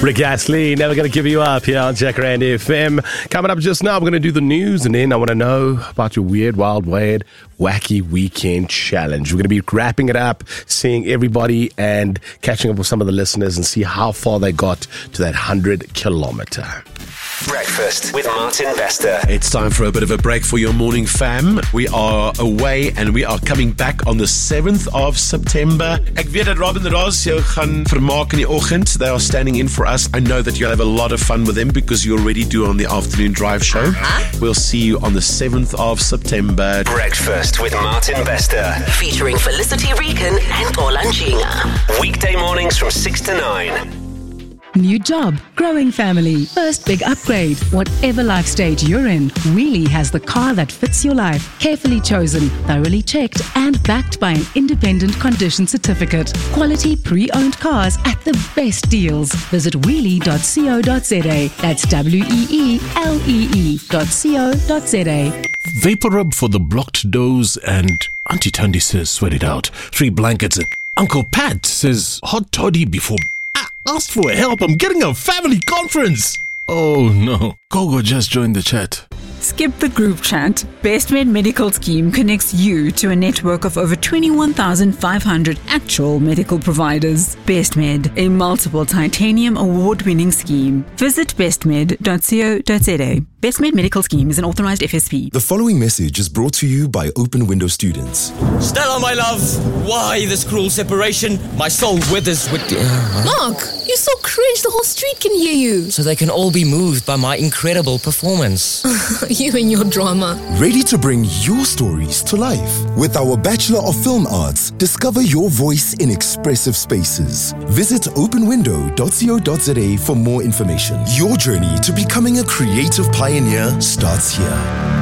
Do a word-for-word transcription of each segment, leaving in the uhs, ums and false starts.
Rick Astley, never going to give you up here on Jacaranda F M. Coming up just now, we're going to do the news, and then I want to know about your weird, wild, weird, wacky weekend challenge. We're going to be wrapping it up, seeing everybody and catching up with some of the listeners and see how far they got to that one hundred kilometer. Breakfast with Martin Vester. It's time for a bit of a break for your morning, fam. We are away and we are coming back on the seventh of September. Ek weet dat Robin Ross jou gaan vermaak in die oggend. They are standing in for us. I know that you'll have a lot of fun with them because you already do on the afternoon drive show. Uh-huh. We'll see you on the seventh of September. Breakfast with Martin Vester. Featuring Felicity Rican and Olanjinga. Weekday mornings from six to nine. New job, growing family, first big upgrade. Whatever life stage you're in, Wheelie has the car that fits your life. Carefully chosen, thoroughly checked, and backed by an independent condition certificate. Quality pre-owned cars at the best deals. Visit wheelie dot co dot za. That's W E E L E E dot co dot za. Vapor rub for the blocked nose, and Auntie Tandy says sweat it out. Three blankets and Uncle Pat says hot toddy before... Ask for help, I'm getting a family conference. Oh no, Gogo just joined the chat. Skip the group chat. BestMed Medical Scheme connects you to a network of over twenty-one thousand five hundred actual medical providers. BestMed, a multiple titanium award-winning scheme. Visit bestmed dot co dot za. BestMed Medical Scheme is an authorized F S P. The following message is brought to you by Open Window students. Stella, my love, why this cruel separation? My soul withers with... Uh, Mark, you're so cringe, the whole street can hear you. So they can all be moved by my incredible performance. You and your drama. Ready to bring your stories to life. With our Bachelor of Film Arts, discover your voice in expressive spaces. Visit open window dot co dot za for more information. Your journey to becoming a creative pioneer starts here.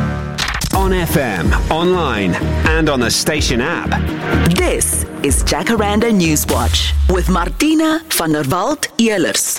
On F M, online, and on the station app. This is Jacaranda Newswatch with Martina van der Walt-Elers.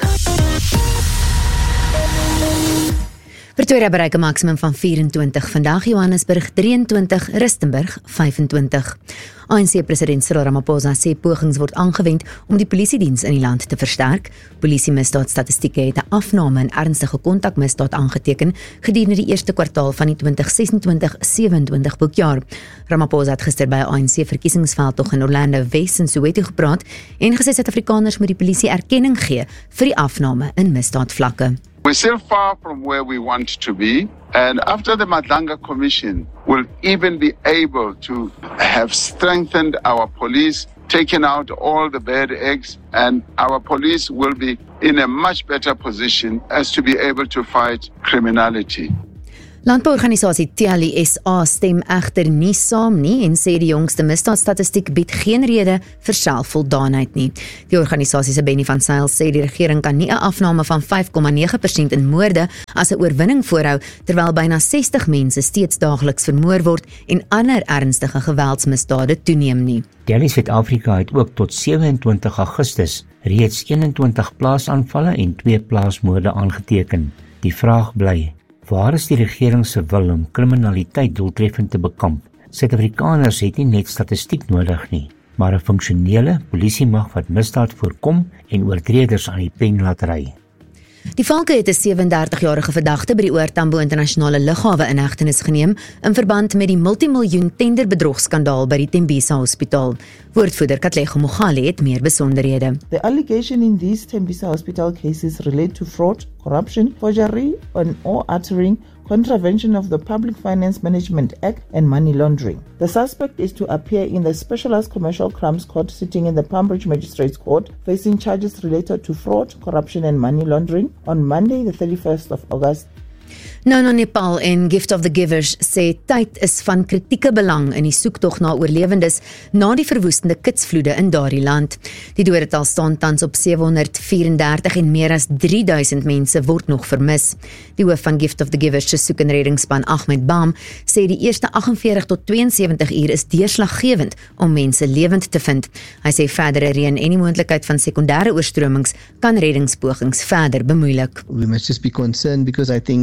Pretoria bereik 'n maksimum van vyf-en-twintig, vandag Johannesburg drieëntwintig, Rustenburg vyf-en-twintig. A N C-president Cyril Ramaphosa sê pogings word aangewend om die polisiediens in die land te versterk. Polisie-misdaadstatistieke het 'n afname in ernstige kontakmisdaad aangeteken gedurende die eerste kwartaal van die twintig sesentwintig sewenentwintig boekjaar. Ramaphosa het gister by 'n A N C-verkiesingsveldtog in Orlando West in Soweto gepraat en gesê Suid-Afrikaners moet die polisie erkenning gee vir die afname in misdaadvlakke. We're still far from where we want to be, and after the Madlanga Commission, we'll even be able to have strengthened our police, taken out all the bad eggs, and our police will be in a much better position as to be able to fight criminality. Landbouorganisasie T L I S A stem egter nie saam nie en sê die jongste misdaadstatistiek bied geen rede vir selfvoldaanheid nie. Die organisasie se Benny van Sail sê die regering kan nie 'n afname van vyf komma nege persent in moorde as 'n oorwinning voorhou, terwyl byna sestig mense steeds daagliks vermoor word en ander ernstige geweldsmisdade toeneem nie. T L I Suid-Afrika het ook tot sewe-en-twintig Augustus reeds eenentwintig plaasaanvalle en twee plaasmoorde aangeteken. Die vraag bly: waar is die regering se wil om kriminaliteit doeltreffend te bekamp? Suid-Afrikaners het nie net statistiek nodig nie, maar 'n funksionele polisiemag wat misdaad voorkom en oortreders aan die pen laat ry. Die Valke het 'n sewendertig-jarige verdagte by die Oortambo Internasionale Lughawe in hegtenis geneem in verband met die multimiljoen tenderbedrogskandaal by die Tembisa Hospitaal. Woordvoerder Katlego Mogale het meer besonderhede. The allegation in these Tembisa Hospital cases relate to fraud, corruption, forgery, and or altering, contravention of the Public Finance Management Act and money laundering. The suspect is to appear in the Specialized Commercial Crimes Court sitting in the Palm Beach Magistrates Court, facing charges related to fraud, corruption and money laundering on Monday the thirty-first of August. Nono Nepal en Gift of the Givers sê tyd is van kritieke belang in die soektog na oorlewendes na die verwoestende kitsvloede in daardie land. Die dodetal staan tans op sewehonderdvierendertig en meer as drie duisend mense word nog vermis. Die hoof van Gift of the Givers se soek- en reddingsspan Ahmed Bam sê die eerste aggenveertig tot tweeënsewentig uur is deurslaggewend om mense lewend te vind. Hy sê verdere reën en die moontlikheid van sekondêre oorstromings kan reddingspogings verder bemoeilik. We must just be concerned because I think there's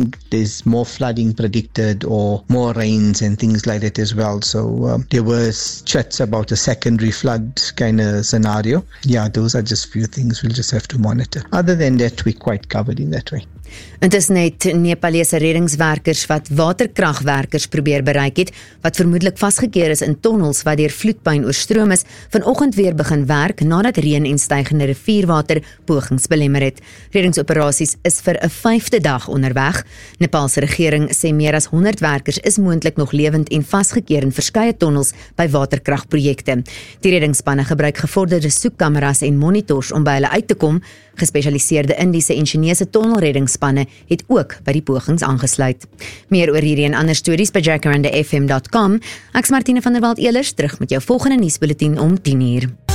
there's more flooding predicted or more rains and things like that as well. So um, there was chats about a secondary flood kind of scenario. Yeah, those are just few things we'll just have to monitor. Other than that, we're quite covered in that way. En dis net Nepalese reddingswerkers wat waterkragwerkers probeer bereik het, wat vermoedelik vasgekeer is in tonnels wat deur vloedpyn oorstroom is, vanoggend weer begin werk nadat reën en stygende rivierwater pogings belemmer het. Reddingsoperasies is vir 'n vyfde dag onderweg. Nepalse regering sê meer as honderd werkers is moontlik nog lewend en vasgekeer in verskeie tonnels by waterkragprojekte. Die reddingsspanne gebruik gevorderde soekkameras en monitors om by hulle uit te kom. Gespesialiseerde Indiese en Chinese tonnelreddingsspanne het ook by die pogings aangesluit. Meer oor hierdie en ander stories by jacaranda f m dot com. Ek's Martine van der Walt Elers, terug met jou volgende nuusbulletin om tien uur.